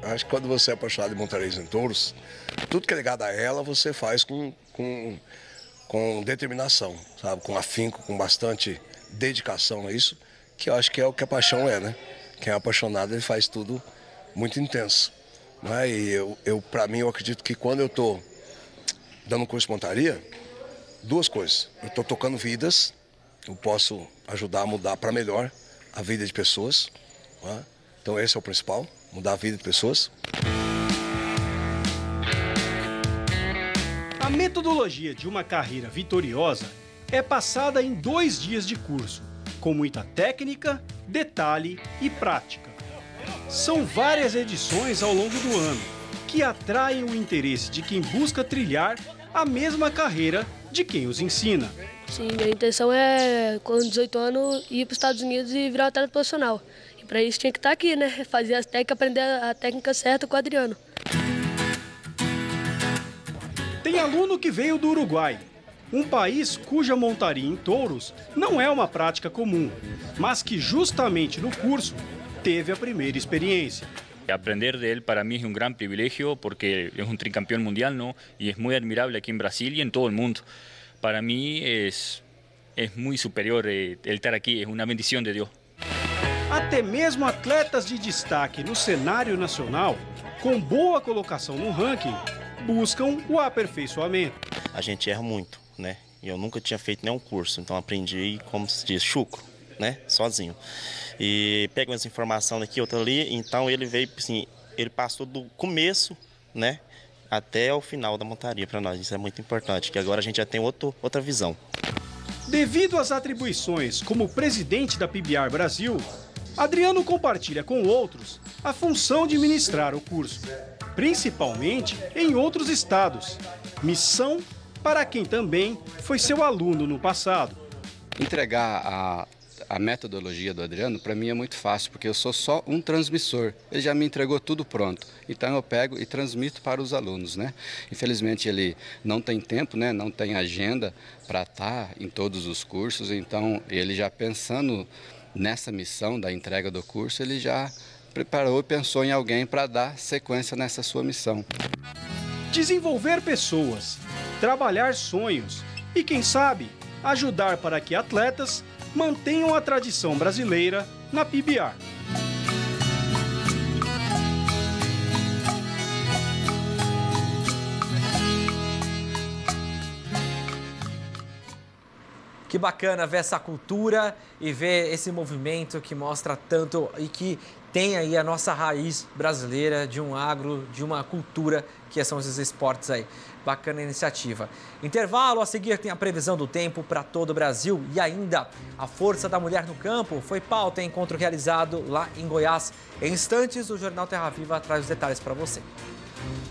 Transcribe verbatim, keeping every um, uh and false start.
Acho que quando você é apaixonado em montaria em touros, tudo que é ligado a ela, você faz com, com, com determinação, sabe? Com afinco, com bastante dedicação a isso, que eu acho que é o que a paixão é, né? Quem é apaixonado, ele faz tudo muito intenso. Não é? E eu, eu para mim, eu acredito que quando eu estou dando curso de montaria, duas coisas. Eu estou tocando vidas, eu posso ajudar a mudar para melhor a vida de pessoas. Não é? Então esse é o principal, mudar a vida de pessoas. A metodologia de uma carreira vitoriosa é passada em dois dias de curso, com muita técnica, detalhe e prática. São várias edições ao longo do ano, que atraem o interesse de quem busca trilhar a mesma carreira de quem os ensina. Sim, minha intenção é, com dezoito anos, ir para os Estados Unidos e virar um atleta profissional. E para isso tinha que estar aqui, né? Fazer as técnicas, aprender a técnica certa com o Adriano. Tem aluno que veio do Uruguai, um país cuja montaria em touros não é uma prática comum, mas que justamente no curso teve a primeira experiência. Aprender de él para mí es un gran privilegio porque es un tricampeón mundial, ¿no? Y es muy admirable aquí en Brasil y en todo el mundo. Para mí es, es muy superior eh, el estar aquí, es una bendición de Dios. Até mesmo atletas de destaque no cenário nacional, com boa colocação no ranking, buscam o aperfeiçoamento. A gente erra muito, né? E eu nunca tinha feito nenhum curso, então aprendi, como se diz, chucro, né? Sozinho. E pega umas informações aqui, outra ali, então ele veio, assim, ele passou do começo, né, até o final da montaria para nós. Isso é muito importante, que agora a gente já tem outro, outra visão. Devido às atribuições como presidente da P B R Brasil, Adriano compartilha com outros a função de ministrar o curso, principalmente em outros estados. Missão para quem também foi seu aluno no passado. Entregar a A metodologia do Adriano, para mim, é muito fácil, porque eu sou só um transmissor. Ele já me entregou tudo pronto. Então, eu pego e transmito para os alunos, né? Infelizmente, ele não tem tempo, né? Não tem agenda para estar em todos os cursos. Então, ele já pensando nessa missão da entrega do curso, ele já preparou e pensou em alguém para dar sequência nessa sua missão. Desenvolver pessoas, trabalhar sonhos e, quem sabe, ajudar para que atletas mantenham a tradição brasileira na P B R. Que bacana ver essa cultura e ver esse movimento que mostra tanto e que tem aí a nossa raiz brasileira de um agro, de uma cultura que são esses esportes aí. Bacana a iniciativa. Intervalo, a seguir tem a previsão do tempo para todo o Brasil e ainda a força da mulher no campo foi pauta em encontro realizado lá em Goiás. Em instantes, o Jornal Terra Viva traz os detalhes para você.